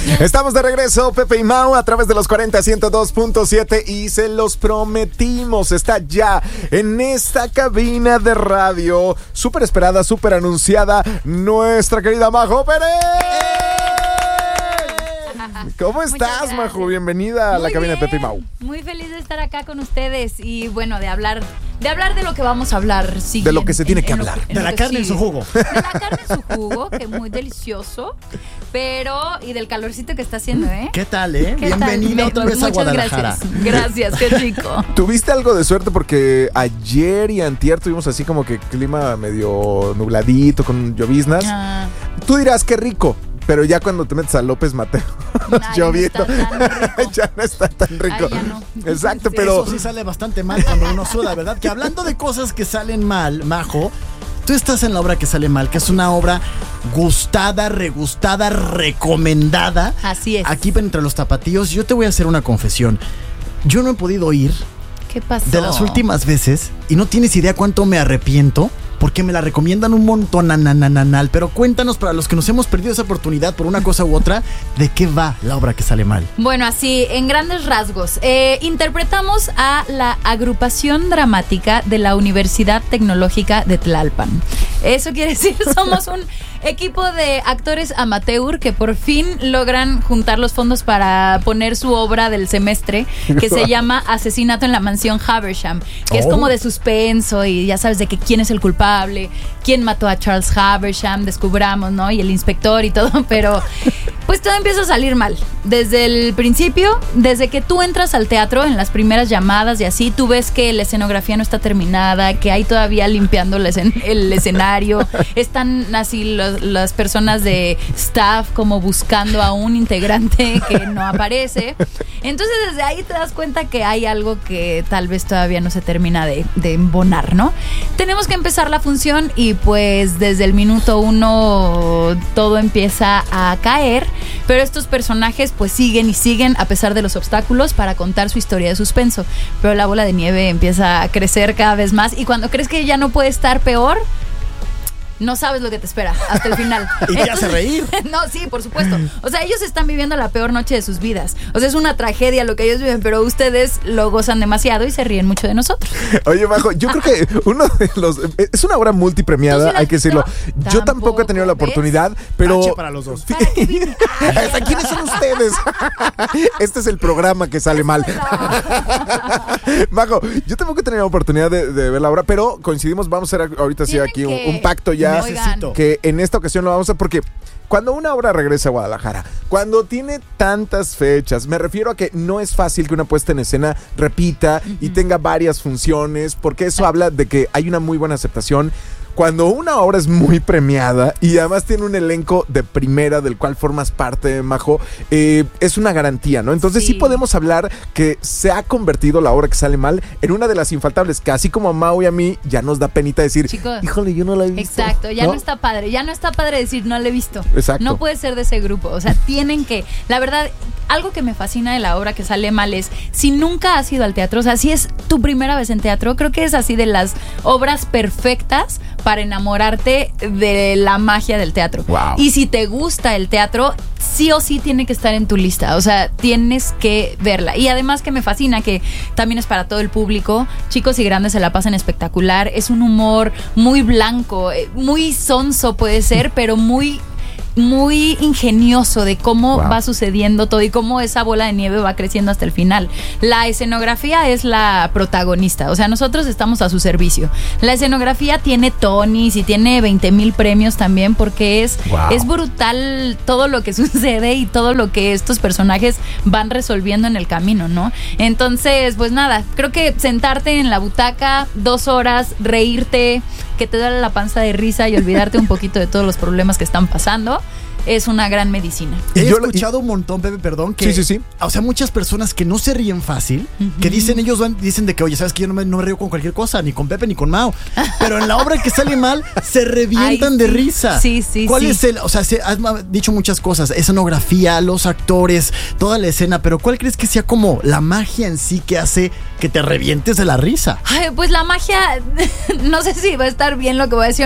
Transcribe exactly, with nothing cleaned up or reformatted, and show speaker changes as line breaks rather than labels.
Estamos de regreso, Pepe y Mau, a través de los cuarenta ciento dos punto siete y se los prometimos, está ya en esta cabina de radio, súper esperada, súper anunciada, nuestra querida Majo Pérez. ¿Cómo estás, Majo? Bienvenida a
Muy
la cabina
bien.
de Pepe y Mau.
Muy feliz de estar acá con ustedes y bueno, de hablar de hablar de lo que vamos a hablar. Sí,
De lo que
en-
se tiene
en-
que
en lo-
hablar.
en
De
lo
la
que
carne en
sigue.
su jugo.
De la carne en su jugo, que es muy delicioso, pero y del calorcito que está haciendo, ¿eh?
¿Qué tal, eh?
¿Qué tal?
Bienvenida
Me-
otra vez a
muchas
Guadalajara.
Gracias, gracias, qué rico.
Tuviste algo de suerte porque ayer y antier tuvimos así como que clima medio nubladito con lloviznas.
Ah,
Tú dirás qué rico, pero ya cuando te metes a López Mateo
ay, no
lloviendo,
está tan rico.
ya no está tan rico.
Ay, ya no.
Exacto,
Sí.
pero
Eso sí sale bastante mal cuando uno suda, ¿verdad? Que hablando de cosas que salen mal, Majo, tú estás en la obra que sale mal, que es una obra gustada, regustada, recomendada.
Así es.
Aquí entre los tapatíos, yo te voy a hacer una confesión. Yo no he podido ir
¿Qué pasó?
de las últimas veces y no tienes idea cuánto me arrepiento porque me la recomiendan un montón, nanananal. Pero cuéntanos, para los que nos hemos perdido esa oportunidad por una cosa u otra, ¿de qué va la obra que sale mal?
Bueno, así, en grandes rasgos, eh, interpretamos a la agrupación dramática de la Universidad Tecnológica de Tlalpan. Eso quiere decir, somos un equipo de actores amateur que por fin logran juntar los fondos para poner su obra del semestre, que se llama Asesinato en la Mansión Haversham, que es
Oh.
como de suspenso y ya sabes de que quién es el culpable, quién mató a Charles Haversham, descubramos, ¿no? Y el inspector y todo, pero pues todo empieza a salir mal. Desde el principio, desde que tú entras al teatro, en las primeras llamadas y así, tú ves que la escenografía no está terminada, que hay todavía limpiando el, escen- el escenario, están así los- las personas de staff como buscando a un integrante que no aparece. Entonces desde ahí te das cuenta que hay algo que tal vez todavía no se termina de, de embonar, ¿no? Tenemos que empezar la función y pues desde el minuto uno todo empieza a caer, pero estos personajes pues siguen y siguen a pesar de los obstáculos para contar su historia de suspenso. Pero la bola de nieve empieza a crecer cada vez más y cuando crees que ya no puede estar peor, no sabes lo que te espera hasta el final.
Y te hace reír.
No, sí, por supuesto. O sea, ellos están viviendo la peor noche de sus vidas. O sea, es una tragedia lo que ellos viven, pero ustedes lo gozan demasiado y se ríen mucho de nosotros.
Oye, Majo, yo creo que uno de los... Es una obra multipremiada,
¿Tú sí la
hay que decirlo.
has
Yo
visto?
tampoco he tenido la
Tampoco,
oportunidad, pero...
Tache para los dos.
¿Para qué vine?
Hasta ¿quiénes son ustedes? Este es el programa que sale mal. Majo, yo tampoco he tenido la oportunidad de, de ver la obra, pero coincidimos, vamos a hacer ahorita sí
Tienen
aquí un,
que-
un pacto ya.
Oigan.
Que en esta ocasión lo vamos a hacer porque cuando una obra regresa a Guadalajara, cuando tiene tantas fechas, me refiero a que no es fácil que una puesta en escena repita y tenga varias funciones, porque eso habla de que hay una muy buena aceptación. Cuando una obra es muy premiada y además tiene un elenco de primera del cual formas parte, Majo, eh, es una garantía, ¿no? Entonces sí. sí podemos hablar que se ha convertido la obra que sale mal en una de las infaltables, que así como a Mau y a mí ya nos da penita decir,
Chicos,
híjole, yo no la he visto.
Exacto, ya
¿no?
no está padre, ya no está padre decir no la he visto.
Exacto.
No puede ser de ese grupo, o sea, tienen que, la verdad, algo que me fascina de la obra que sale mal es, si nunca has ido al teatro, o sea, si es tu primera vez en teatro, creo que es así de las obras perfectas para enamorarte de la magia del teatro.
Wow.
Y si te gusta el teatro, sí o sí tiene que estar en tu lista, o sea, tienes que verla. Y además que me fascina que también es para todo el público, chicos y grandes se la pasan espectacular, es un humor muy blanco, eh, muy sonso puede ser, pero muy... muy ingenioso de cómo
Wow.
va sucediendo todo y cómo esa bola de nieve va creciendo hasta el final. La escenografía es la protagonista, o sea, nosotros estamos a su servicio. La escenografía tiene Tonys y tiene veinte mil premios también porque es,
Wow.
es brutal todo lo que sucede y todo lo que estos personajes van resolviendo en el camino, ¿no? Entonces, pues nada, creo que sentarte en la butaca dos horas, reírte, que te duele la panza de risa y olvidarte un poquito de todos los problemas que están pasando, es una gran medicina.
He
Y yo lo-
escuchado un montón, Pepe, perdón, que...
Sí, sí, sí.
O sea, muchas personas que no se ríen fácil, que dicen, ellos van- dicen de que, oye, ¿sabes que yo no me, no me río con cualquier cosa, ni con Pepe ni con Mao? Pero en la obra que sale mal, se revientan
Ay,
de
sí.
risa.
Sí, sí,
¿Cuál
sí.
es el...? O sea, se, has ma- dicho muchas cosas, escenografía, los actores, toda la escena, pero ¿cuál crees que sea como la magia en sí que hace que te revientes de la risa?
Ay, pues la magia, no sé si va a estar bien lo que voy a decir